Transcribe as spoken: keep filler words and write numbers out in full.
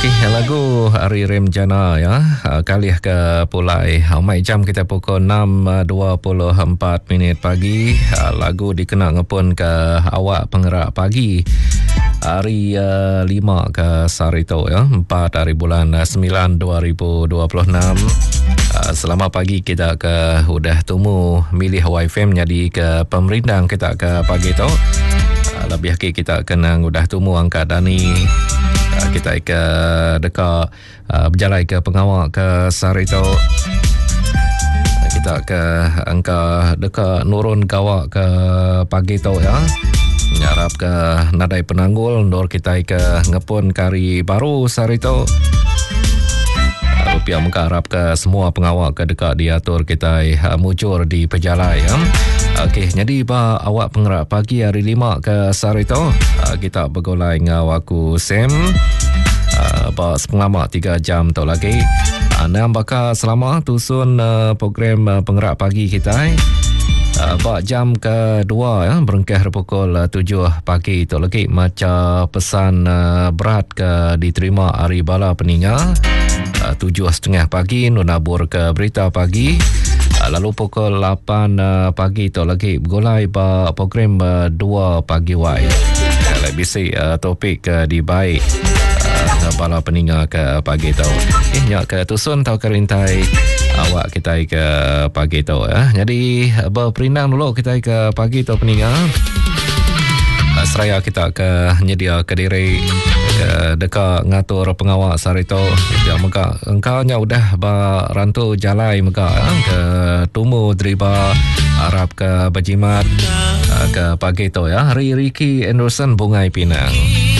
Okey, lagu Ari Remjana ya. Kali ke pulai. Mai jam kita pukul enam dua puluh empat minit pagi. Lagu dikenal ngepun ke awak penggerak pagi. Hari uh, lima ke Sarito ya. empat hari bulan sembilan dua ribu dua puluh enam. Uh, selamat pagi kita ke udah temu milih Y F M jadi ke pemerintah kita ke pagi tu. Uh, lebih lagi kita kenang udah temu angkat Dani. Uh, kita ke dekat uh, berjalan ke pengawal ke Sarito. Uh, kita ke angka dekat nurun kawak ke pagi tu ya. Nyarap ke nadai penanggul ndor kita ke ngepun kari baru Sarito. Rupiah mengharap ke semua pengawal ke dekat diatur kita uh, mujur di pejalan ya. Okey, jadi ba awak penggerak pagi hari lima ke Sarito. Uh, kita bergolai dengan waku Sam. Uh, ba sepengalaman tiga jam tu lagi. Uh, Nam bakal selama tusun uh, program uh, penggerak pagi kita. Uh, Bak jam kedua ya, berengkah pukul uh, tujuh pagi itu lagi macam pesan uh, berat ke diterima hari bala peninga. Uh, tujuh setengah pagi nunabur ke berita pagi. Uh, lalu pukul lapan uh, pagi itu lagi bergolai ba program uh, dua pagi wai. Uh, lebih si uh, topik uh, di baik uh, bala peninga ke pagi itu. Eh, nyak ke tusun tau kerintai awak kita ke pagi tu ya. Jadi berperinang dulu kita ke pagi tu peninga. Seraya kita ke nyedia ke diri ke dekat ngatur pengawal Sarito. Ya maka engkaunya udah barantu jalai maka ya, ke tumu driba Arab ke Bajimat ke pagi tu ya. Hari Ricky Anderson Bungai Pinang.